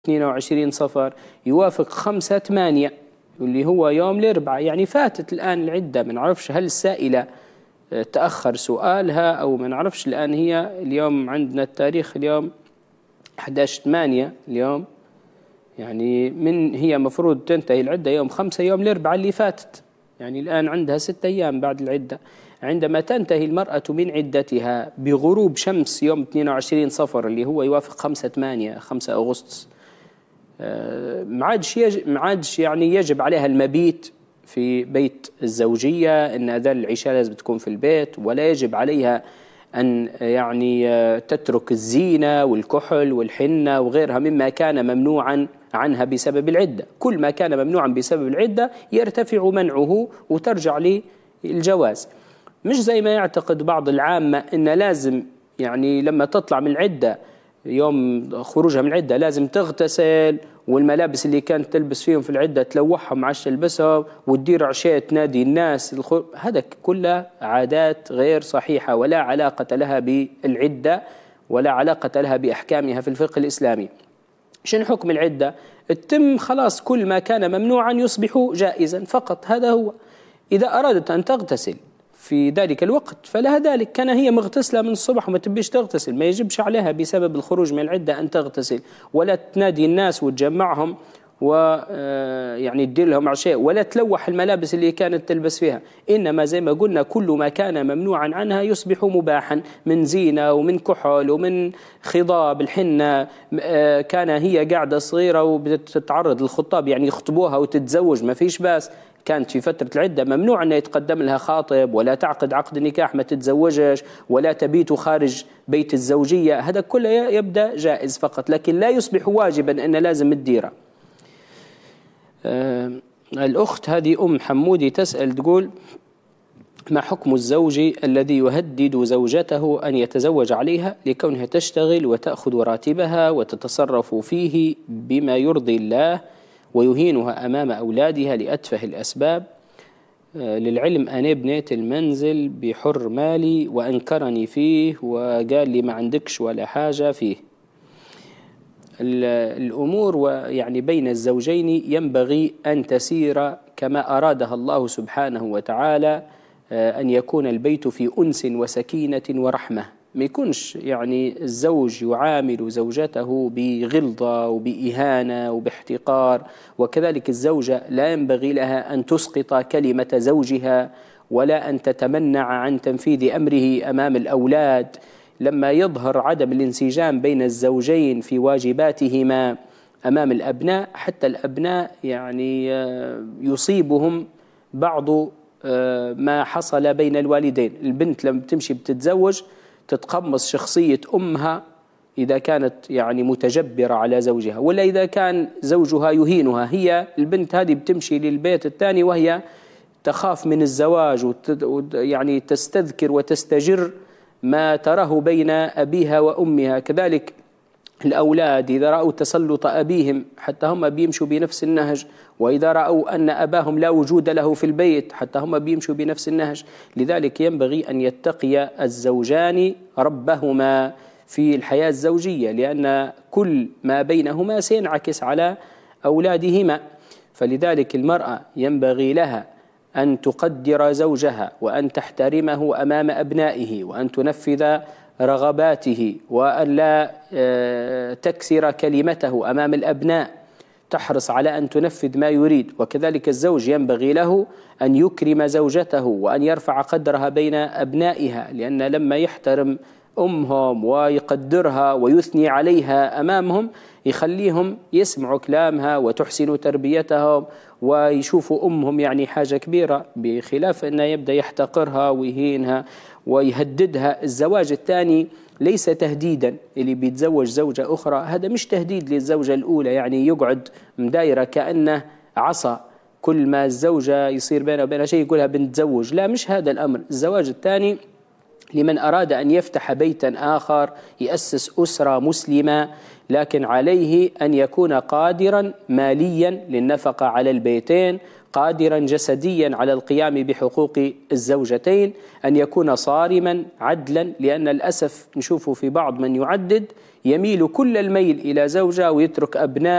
22 صفر يوافق 5/8 اللي هو يوم الأربعاء، يعني فاتت الآن العدة. ما نعرفش هل السائلة تأخر سؤالها أو ما نعرفش. الآن هي اليوم عندنا التاريخ اليوم 11/8 اليوم، يعني هي مفروض تنتهي العدة يوم 5 يوم الأربعاء اللي فاتت، يعني الآن عندها 6 أيام بعد العدة. عندما تنتهي المرأة من عدتها بغروب شمس يوم 22 صفر اللي هو يوافق 5/8 5 أغسطس، ما عادش يعني يجب عليها المبيت في بيت الزوجية، إن أذان العشاء لازم تكون في البيت، ولا يجب عليها أن يعني تترك الزينة والكحل والحنة وغيرها مما كان ممنوعا عنها بسبب العدة. كل ما كان ممنوعا بسبب العدة يرتفع منعه وترجع للجواز. مش زي ما يعتقد بعض العامة إن لازم يعني لما تطلع من العدة يوم خروجها من العدة لازم تغتسل، والملابس اللي كانت تلبس فيهم في العدة تلوحهم ما عادش تلبسها، وتدير عشاء تنادي الناس. هذا كلها عادات غير صحيحة ولا علاقة لها بالعدة ولا علاقة لها بأحكامها في الفقه الإسلامي. شنو حكم العدة؟ التم خلاص كل ما كان ممنوعا يصبح جائزا فقط، هذا هو. إذا أرادت أن تغتسل في ذلك الوقت فلها ذلك، كان هي مغتسلة من الصبح وما تبيش تغتسل، ما يجبش عليها بسبب الخروج من العدة أن تغتسل، ولا تنادي الناس وتجمعهم ويعني تدير لهم عشاء، ولا تلوح الملابس اللي كانت تلبس فيها. إنما زي ما قلنا كل ما كان ممنوعا عنها يصبح مباحا، من زينة ومن كحل ومن خضاب الحنة. كان هي قاعدة صغيرة وبتتعرض للخطاب يعني يخطبوها وتتزوج ما فيش باس، كانت في فترة العدة ممنوع أن يتقدم لها خاطب، ولا تعقد عقد نكاح ما تتزوجش، ولا تبيت خارج بيت الزوجية. هذا كله يبدأ جائز فقط، لكن لا يصبح واجبا أن لازم الديرة. الأخت هذه أم حمودي تسأل تقول: ما حكم الزوج الذي يهدد زوجته أن يتزوج عليها لكونها تشتغل وتأخذ راتبها وتتصرف فيه بما يرضي الله، ويهينها أمام أولادها لأتفه الأسباب؟ للعلم أنا بنيت المنزل بحر مالي وأنكرني فيه وقال لي ما عندكش ولا حاجة فيه. الأمور ويعني بين الزوجين ينبغي أن تسير كما أرادها الله سبحانه وتعالى، أن يكون البيت في أنس وسكينة ورحمة. ما يكونش يعني الزوج يعامل زوجته بغلظة وبإهانة وباحتقار، وكذلك الزوجة لا ينبغي لها أن تسقط كلمة زوجها ولا أن تتمنع عن تنفيذ أمره أمام الأولاد. لما يظهر عدم الانسجام بين الزوجين في واجباتهما أمام الأبناء، حتى الأبناء يعني يصيبهم بعض ما حصل بين الوالدين. البنت لما تمشي بتتزوج تتقمص شخصية أمها إذا كانت يعني متجبرة على زوجها، ولا إذا كان زوجها يهينها. هي البنت هذه بتمشي للبيت الثاني وهي تخاف من الزواج يعني تستذكر وتستجر ما تراه بين أبيها وأمها. كذلك الأولاد إذا رأوا تسلط أبيهم حتى هم بيمشوا بنفس النهج، وإذا رأوا أن أباهم لا وجود له في البيت حتى هم بيمشوا بنفس النهج. لذلك ينبغي أن يتقي الزوجان ربهما في الحياة الزوجية، لأن كل ما بينهما سينعكس على أولادهما. فلذلك المرأة ينبغي لها أن تقدر زوجها وأن تحترمه أمام أبنائه، وأن تنفذ رغباته، وأن لا تكسر كلمته أمام الأبناء، تحرص على أن تنفذ ما يريد. وكذلك الزوج ينبغي له أن يكرم زوجته وأن يرفع قدرها بين أبنائها، لأن لما يحترم أمهم ويقدرها ويثني عليها أمامهم يخليهم يسمعوا كلامها وتحسن تربيتهم ويشوفوا أمهم يعني حاجة كبيرة، بخلاف أنه يبدأ يحتقرها ويهينها ويهددها. الزواج الثاني ليس تهديدا، اللي بيتزوج زوجة أخرى هذا مش تهديد للزوجة الأولى، يعني يقعد مدايرة كأنه عصا، كل ما الزوجة يصير بينها وبينها شيء يقولها بنتزوج. لا، مش هذا الأمر. الزواج الثاني لمن أراد أن يفتح بيتا آخر، يأسس أسرة مسلمة، لكن عليه أن يكون قادرا ماليا للنفقة على البيتين، قادرا جسديا على القيام بحقوق الزوجتين، أن يكون صارما عدلا. لأن الأسف نشوفه في بعض من يعدد يميل كل الميل إلى زوجة ويترك أبناء